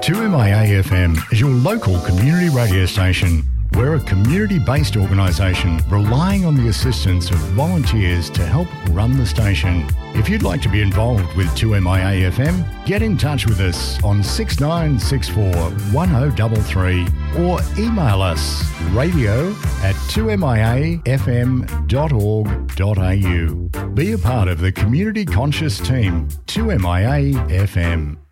2MIA FM is your local community radio station. We're a community-based organisation relying on the assistance of volunteers to help run the station. If you'd like to be involved with 2MIA FM, get in touch with us on 6964 1033 or email us radio@2miafm.org.au. Be a part of the community conscious team, 2MIA FM.